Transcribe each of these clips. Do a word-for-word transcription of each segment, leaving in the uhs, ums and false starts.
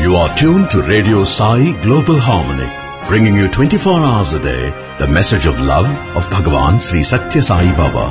You are tuned to Radio Sai Global Harmony, bringing you twenty-four hours a day the message of love of Bhagavan Sri Satya Sai Baba.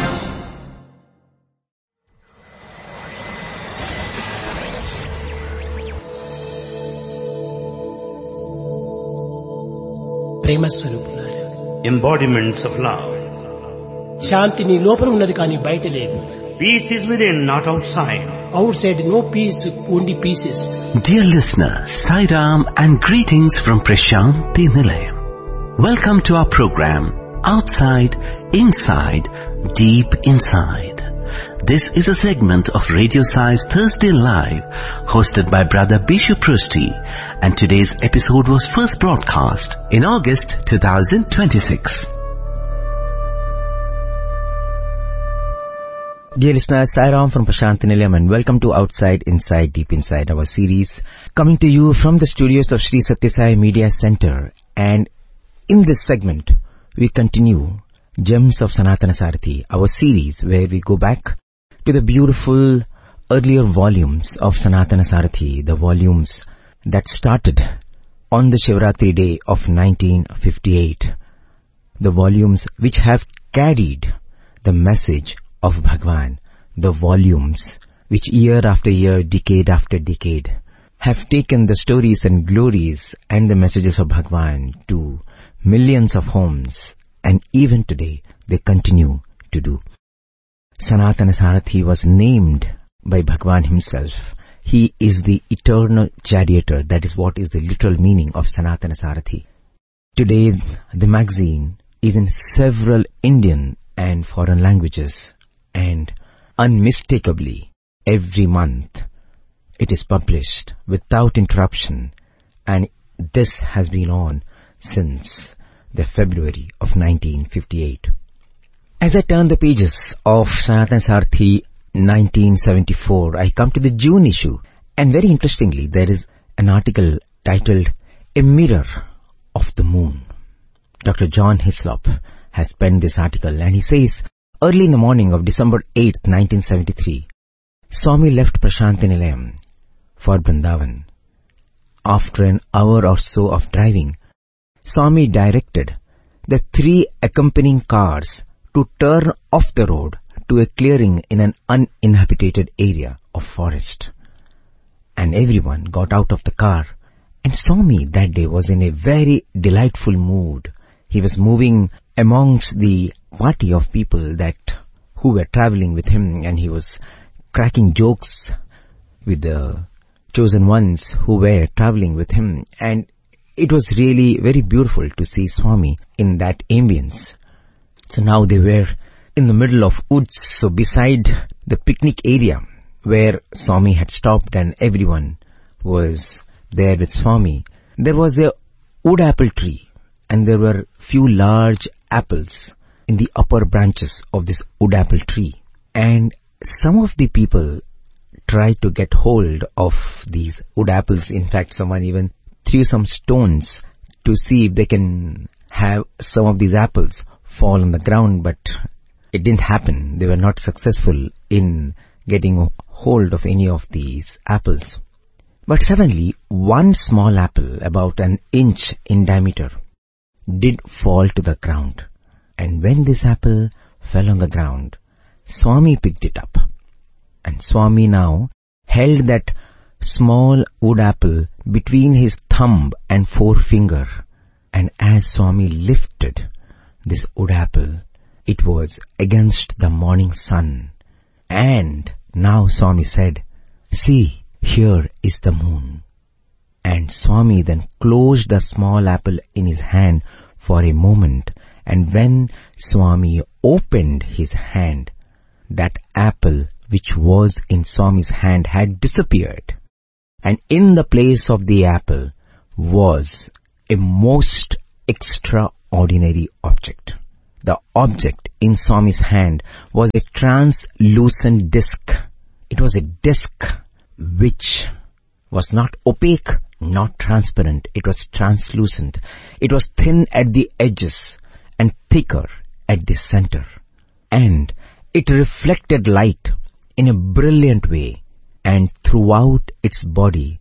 ప్రేమ స్వరూపులారా, embodiments of love. శాంతి నీ లోపల ఉన్నది కానీ బయట లేదు. Peace is within, not outside. Out side no piece, only pieces. Dear listener, Sai Ram and greetings from Prashanti Nilayam. Welcome to our program, Outside, Inside, Deep Inside. This is a segment of Radio Sai's Thursday Live, hosted by Brother Bishu Prusti, and today's episode was first broadcast in August twenty twenty-six. Dear listeners, Sai Ram from Prashanti Nilayam and welcome to Outside, Inside, Deep Inside, our series coming to you from the studios of Sri Satya Sai Media Center. And in this segment, we continue Gems of Sanatana Sarathi, our series where we go back to the beautiful earlier volumes of Sanatana Sarathi, the volumes that started on the Shivratri day of nineteen fifty-eight, the volumes which have carried the message of Bhagwan, the volumes which year after year, decade after decade, have taken the stories and glories and the messages of Bhagwan to millions of homes, and even today they continue to do. Sanatana Sarathi was named by Bhagwan himself. He is the eternal charioteer. That is what is the literal meaning of Sanatana Sarathi. Today the magazine is in several Indian and foreign languages, and unmistakably every month it is published without interruption, and this has been on since the February of nineteen fifty-eight. As I turn the pages of Sanatana Sarathi nineteen seventy-four, I come to the June issue, and very interestingly there is an article titled A Mirror of the Moon. Doctor John Hislop has penned this article, and he says, early in the morning of December eighth, nineteen seventy-three, Swami left Prashanti Nilayam for Vrindavan. After an hour or so of driving, Swami directed the three accompanying cars to turn off the road to a clearing in an uninhabited area of forest. And everyone got out of the car, and Swami that day was in a very delightful mood. He was moving amongst the party of people that who were traveling with him, and he was cracking jokes with the chosen ones who were traveling with him, and it was really very beautiful to see Swami in that ambience. So now they were in the middle of woods, so beside the picnic area where Swami had stopped and everyone was there with Swami, there was a wood apple tree, and there were few large apples in the upper branches of this wood apple tree. And some of the people tried to get hold of these wood apples. In fact, someone even threw some stones to see if they can have some of these apples fall on the ground, but it didn't happen. They were not successful in getting hold of any of these apples. But suddenly, one small apple, about an inch in diameter, did fall to the ground. And when this apple fell on the ground, Swami picked it up. And Swami now held that small wood apple between his thumb and forefinger. And as Swami lifted this wood apple, it was against the morning sun. And now Swami said, "See, here is the moon." And Swami then closed the small apple in his hand for a moment, and when Swami opened his hand, that apple which was in Swami's hand had disappeared, and in the place of the apple was a most extraordinary object. The object in Swami's hand was a translucent disc. It was a disc which was not opaque, not transparent. It was translucent. It was thin at the edges and thicker at the center. And it reflected light in a brilliant way, and throughout its body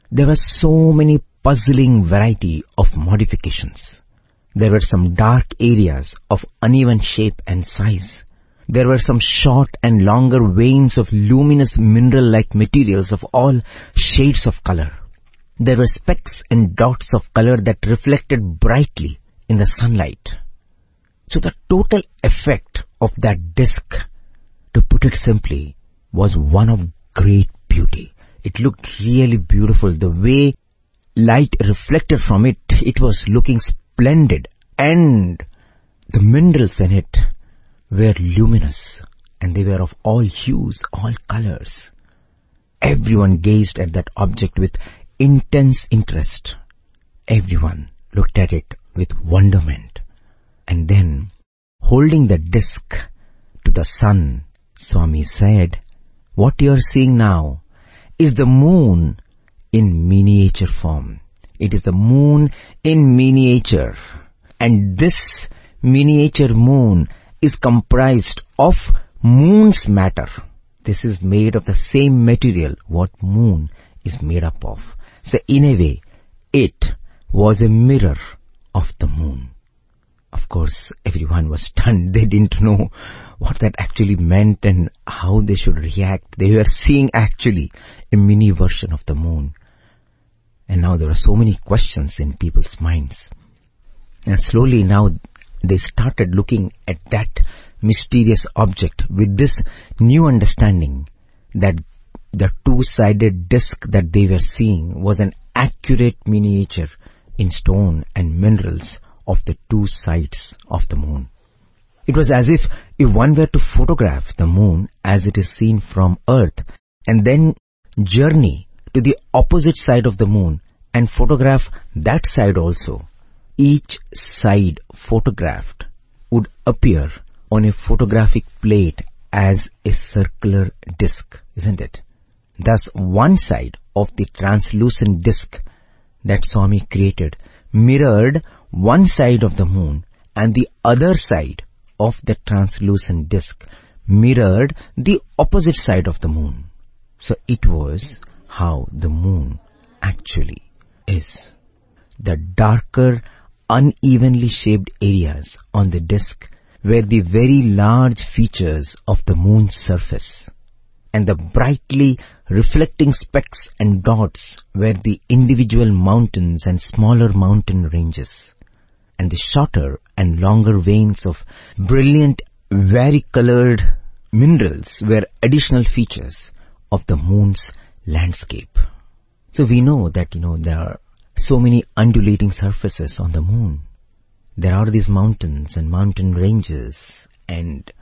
there were so many puzzling variety of modifications. There were some dark areas of uneven shape and size. There were some short and longer veins of luminous mineral-like materials of all shades of color. There were specks and dots of color that reflected brightly in the sunlight. So the total effect of that disk, to put it simply, was one of great beauty. It looked really beautiful. The way light reflected from it, it was looking splendid, and the minerals in it were luminous, and they were of all hues, all colors. Everyone gazed at that object with intense interest. Everyone looked at it with wonderment. And then, holding the disk to the sun, Swami said, "What you are seeing now is the moon in miniature form. It is the moon in miniature. And this miniature moon is comprised of moon's matter. This is made of the same material what moon is made up of." So in a way, it was a mirror of the moon. Of course, everyone was stunned. They didn't know what that actually meant and how they should react. They were seeing actually a mini version of the moon. And now there are so many questions in people's minds. And slowly now they started looking at that mysterious object with this new understanding that the two-sided disc that they were seeing was an accurate miniature in stone and minerals of the two sides of the moon. It was as if if one were to photograph the moon as it is seen from Earth and then journey to the opposite side of the moon and photograph that side also, each side photographed would appear on a photographic plate as a circular disc, isn't it? Thus, one side of the translucent disc that Swami created mirrored one side of the moon, and the other side of the translucent disc mirrored the opposite side of the moon. So it was how the moon actually is. The darker, unevenly shaped areas on the disc were the very large features of the moon's surface, and the brightly reflecting specks and dots were the individual mountains and smaller mountain ranges, and the shorter and longer veins of brilliant, varicolored minerals were additional features of the moon's landscape. So we know that, you know, there are so many undulating surfaces on the moon. There are these mountains and mountain ranges and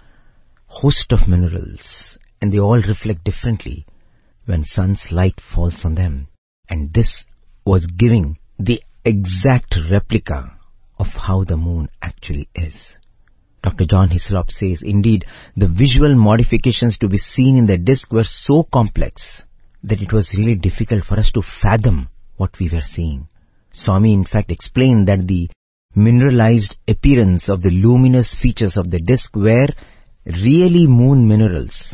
host of minerals, and they all reflect differently when sun's light falls on them. And this was giving the exact replica of how the moon actually is. Doctor John Hislop says, indeed, the visual modifications to be seen in the disk were so complex that it was really difficult for us to fathom what we were seeing. Swami in fact explained that the mineralized appearance of the luminous features of the disk were really moon minerals.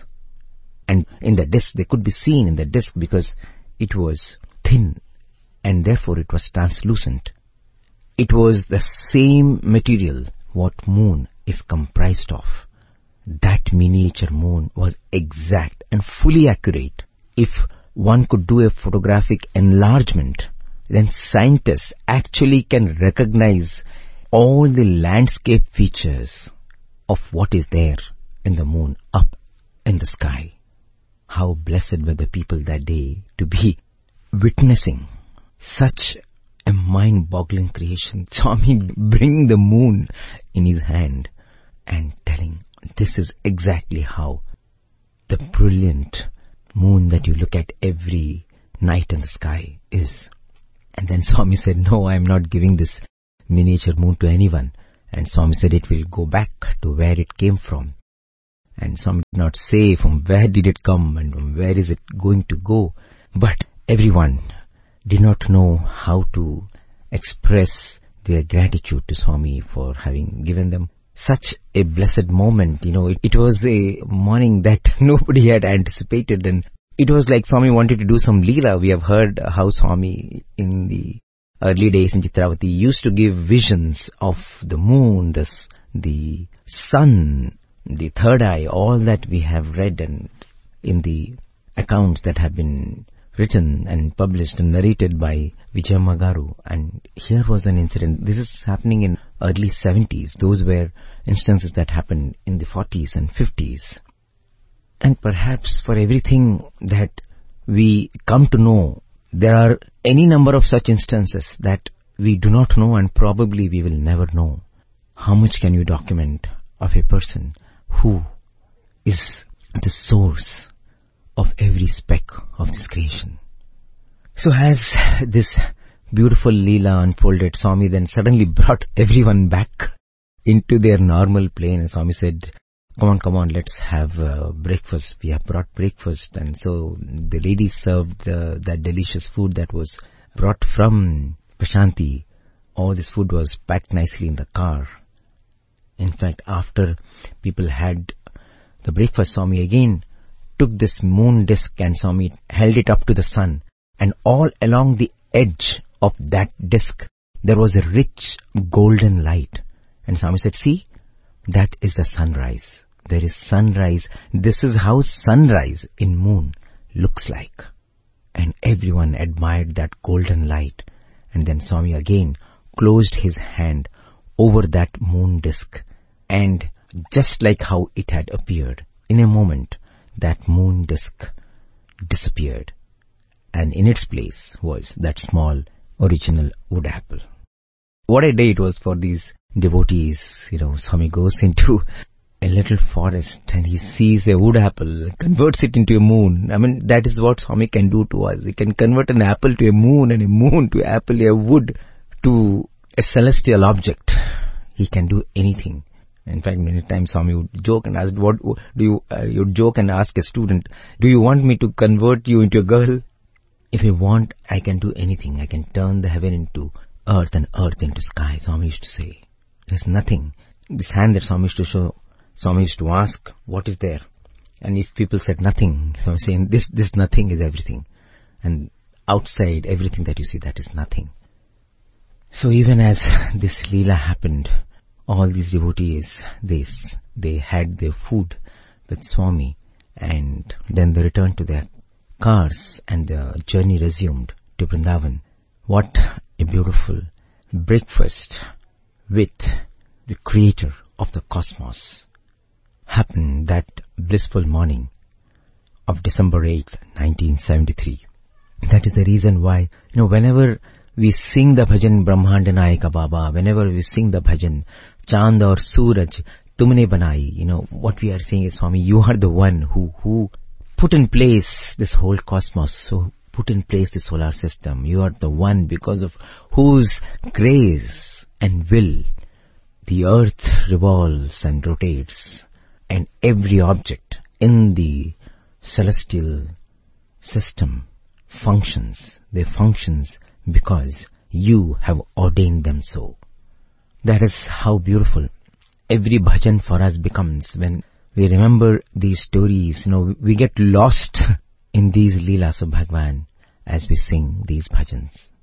And in the disk, they could be seen in the disk because it was thin and therefore it was translucent. It was the same material what moon is comprised of. That miniature moon was exact and fully accurate. If one could do a photographic enlargement, then scientists actually can recognize all the landscape features of what is there in the moon up in the sky. How blessed were the people that day to be witnessing such a mind-boggling creation. Swami bringing the moon in his hand and telling, this is exactly how the brilliant moon that you look at every night in the sky is. And then Swami said, no, I am not giving this miniature moon to anyone. And Swami said it will go back to where it came from. And Swami did not say from where did it come and from where is it going to go. But everyone did not know how to express their gratitude to Swami for having given them such a blessed moment. You know, it, it was a morning that nobody had anticipated, and it was like Swami wanted to do some Leela. We have heard how Swami in the early days in Chitravati used to give visions of the moon, the, the sun, the third eye, all that we have read and in the accounts that have been written and published and narrated by Vijayamma Garu. And here was an incident. This is happening in early seventies. Those were instances that happened in the forties and fifties. And perhaps for everything that we come to know, there are any number of such instances that we do not know and probably we will never know. How much can you document of a person who is the source of every speck of this creation? So as this beautiful Leela unfolded, Swami then suddenly brought everyone back into their normal plane, and Swami said, come on, come on, let's have uh, breakfast. We have brought breakfast. And so the ladies served uh, that delicious food that was brought from Prashanti. All this food was packed nicely in the car. In fact, after people had the breakfast, Swami again took this moon disk and Swami held it up to the sun. And all along the edge of that disk, there was a rich golden light. And Swami said, see, that is the sunrise. There is sunrise. This is how sunrise in moon looks like. And everyone admired that golden light. And then Swami again closed his hand over that moon disk. And just like how it had appeared, in a moment, that moon disk disappeared. And in its place was that small original wood apple. What a day it was for these devotees. You know, Swami goes into a little forest and he sees a wood apple, converts it into a moon. I mean, that is what Swami can do to us. He can convert an apple to a moon and a moon to apple, a wood to a celestial object. He can do anything. In fact, many times Swami would joke and ask, what do you, uh, you joke and ask a student, do you want me to convert you into a girl? If you want, I can do anything. I can turn the heaven into earth and earth into sky, Swami used to say. There's nothing. This hand that Swami used to show, Swami used to ask, what is there? And if people said nothing, Swami saying, this, this nothing is everything. And outside, everything that you see, that is nothing. So even as this Leela happened, all these devotees, they, they had their food with Swami and then they returned to their cars and the journey resumed to Vrindavan. What a beautiful breakfast with the creator of the cosmos happened that blissful morning of December eighth, nineteen seventy-three. That is the reason why, you know, whenever we sing the bhajan Brahmanda Nayaka Baba, whenever we sing the bhajan Chand aur Suraj Tumne Banai, you know, what we are saying is, Swami, you are the one who, who put in place this whole cosmos, so put in place the solar system. You are the one because of whose grace and will the earth revolves and rotates, and every object in the celestial system functions. They functions because you have ordained them so. That is how beautiful every bhajan for us becomes. When we remember these stories, you know, we get lost in these Leelas of Bhagwan as we sing these bhajans.